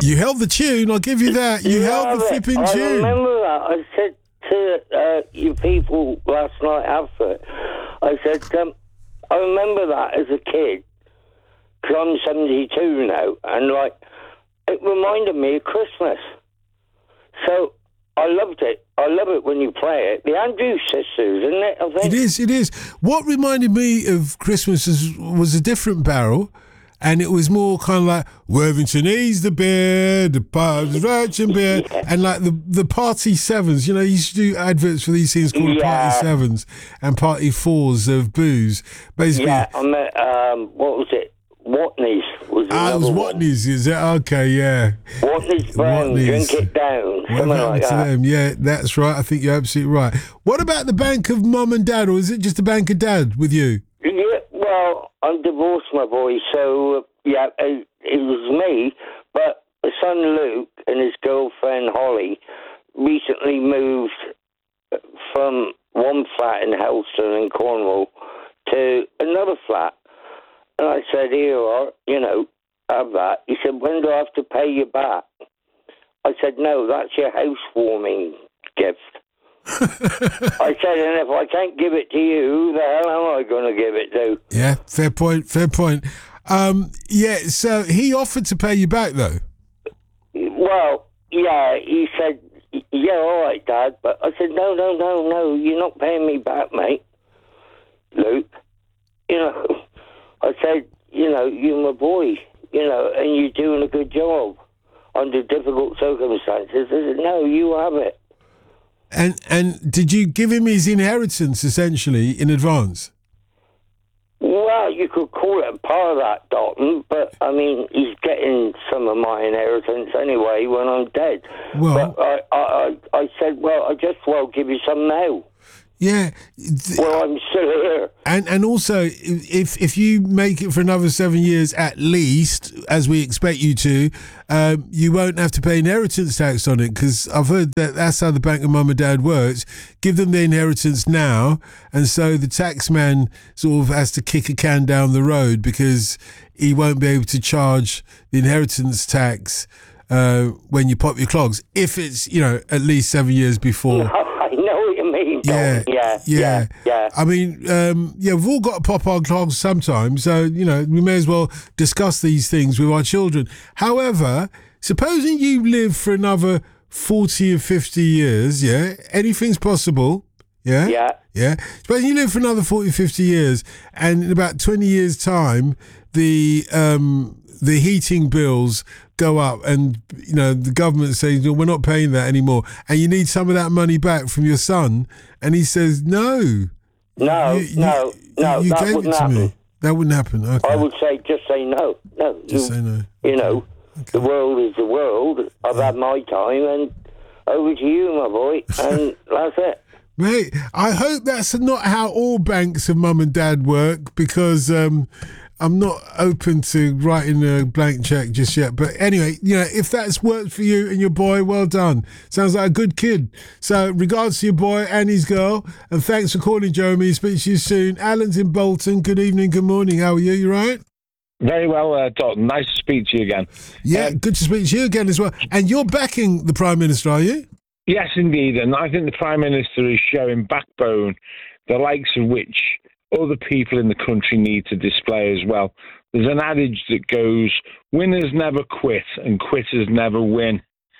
You held the tune, I'll give you that. You held the flipping tune. I remember that. I said to you people last night after it, I said, I remember that as a kid, because I'm 72 now, and it reminded me of Christmas. So I loved it. I love it when you play it. The Andrews Sisters, isn't it? I think. It is. What reminded me of Christmas was a different barrel, and it was more kind of like Worthington Ease the beer, the pubs, Ratchet beer, and like the Party Sevens. You know, you used to do adverts for these things called Party Sevens and Party Fours of booze. Basically, what was it? Watney's was the it was Watney's, is it? Okay, yeah. Watney's Brown, Drink It Down, something like that. Them? Yeah, that's right. I think you're absolutely right. What about the bank of mum and dad, or is it just the bank of dad with you? Yeah, well, I'm divorced, my boy, so, it was me, but the son Luke and his girlfriend Holly recently moved from one flat in Helston in Cornwall to another flat. And I said, here, have that. He said, when do I have to pay you back? I said, no, that's your housewarming gift. I said, and if I can't give it to you, who the hell am I going to give it to? Yeah, fair point. So he offered to pay you back, though? Well, yeah, he said, yeah, all right, Dad. But I said, no, you're not paying me back, mate. Luke, I said, you're my boy, and you're doing a good job under difficult circumstances. I said, no, you have it. And did you give him his inheritance, essentially, in advance? Well, you could call it part of that, Dalton, but, I mean, he's getting some of my inheritance anyway when I'm dead. Well, but I said, I just give you some now. Yeah. Well, I'm still here. And also, if you make it for another 7 years at least, as we expect you to, you won't have to pay inheritance tax on it, because I've heard that's how the bank of mum and dad works. Give them the inheritance now, and so the tax man sort of has to kick a can down the road because he won't be able to charge the inheritance tax when you pop your clogs, if it's, at least 7 years before. No, I know what you mean. Yeah. I mean, we've all got to pop our clogs sometimes, so, we may as well discuss these things with our children. However, supposing you live for another 40 or 50 years, anything's possible, Yeah. Supposing you live for another 40, 50 years, and in about 20 years' time, the heating bills go up, and the government says, we're not paying that anymore, and you need some of that money back from your son, and he says, no, that wouldn't happen. That wouldn't happen. Okay. I would say say no. Say no. Okay. The world is the world. I've had my time, and over to you, my boy, and that's it. Mate, I hope that's not how all banks of mum and dad work, because I'm not open to writing a blank check just yet. But anyway, if that's worked for you and your boy, well done. Sounds like a good kid. So regards to your boy and his girl. And thanks for calling, Jeremy. Speak to you soon. Alan's in Bolton. Good evening, good morning. How are you? You right? Very well, Dalton. Nice to speak to you again. Yeah, good to speak to you again as well. And you're backing the Prime Minister, are you? Yes, indeed. And I think the Prime Minister is showing backbone, the likes of which other people in the country need to display as well. There's an adage that goes, winners never quit and quitters never win.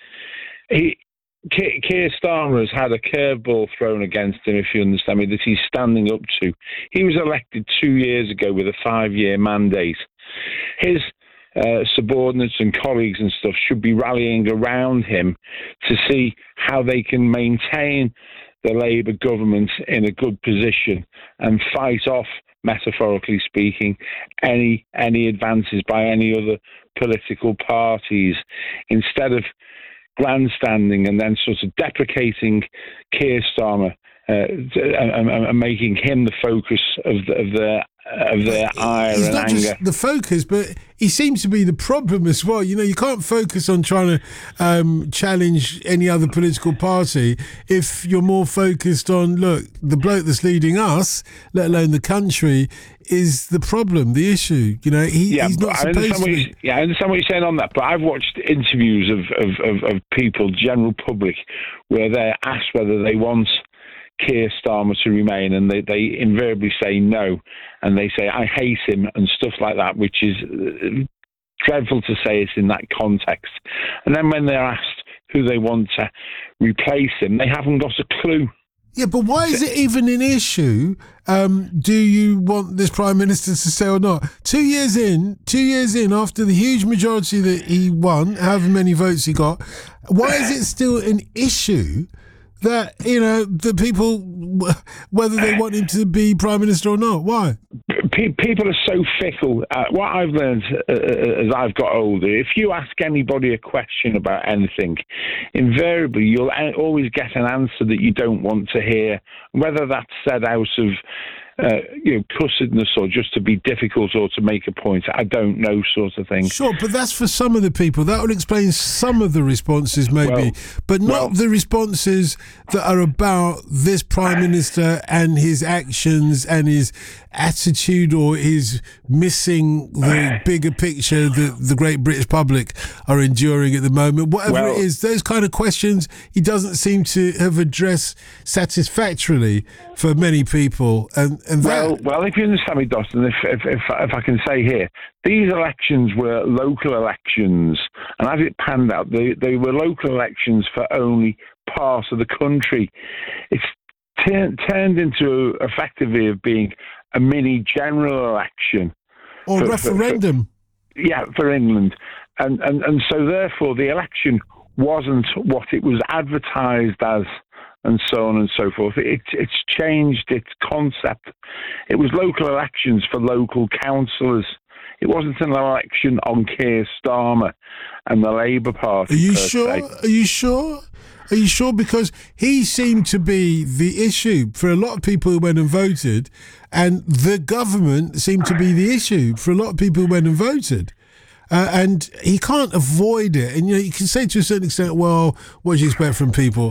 Keir Starmer has had a curveball thrown against him, if you understand me, that he's standing up to. He was elected 2 years ago with a 5-year mandate. His subordinates and colleagues and stuff should be rallying around him to see how they can maintain the Labour government in a good position and fight off, metaphorically speaking, any advances by any other political parties, instead of grandstanding and then sort of deprecating Keir Starmer and making him the focus of their ire He's and not anger. just the focus, but he seems to be the problem as well. You know, you can't focus on trying to challenge any other political party if you're more focused on, look, the bloke that's leading us, let alone the country, is the problem, the issue. You know, he's not supposed to be. I understand what you're saying on that, but I've watched interviews of people, general public, where they're asked whether they want Keir Starmer to remain, and they invariably say no, and they say I hate him and stuff like that, which is dreadful to say it in that context. And then when they're asked who they want to replace him, they haven't got a clue. Yeah, but why is it even an issue? Do you want this Prime Minister to stay or not? 2 years in, after the huge majority that he won, however many votes he got, why is it still an issue that, you know, the people, whether they want him to be Prime Minister or not? Why? People are so fickle. What I've learned as I've got older, if you ask anybody a question about anything, invariably you'll always get an answer that you don't want to hear, whether that's said out of cussedness or just to be difficult or to make a point. I don't know, sort of thing. Sure, but that's for some of the people. That would explain some of the responses, maybe, but not the responses that are about this Prime Minister and his actions and his attitude or his missing the bigger picture that the great British public are enduring at the moment. Whatever it is, those kind of questions he doesn't seem to have addressed satisfactorily for many people. And well, if you understand me, Dawson, if I can say here, these elections were local elections, and as it panned out, they were local elections for only part of the country. It's turned into effectively of being a mini general election. Or referendum. For England. And so therefore the election wasn't what it was advertised as, and so on and so forth. It's changed its concept. It was local elections for local councillors. It wasn't an election on Keir Starmer and the Labour Party. Are you sure? Are you sure? Are you sure? Because he seemed to be the issue for a lot of people who went and voted, and the government seemed to be the issue for a lot of people who went and voted. And he can't avoid it. And you can say to a certain extent, well, what do you expect from people?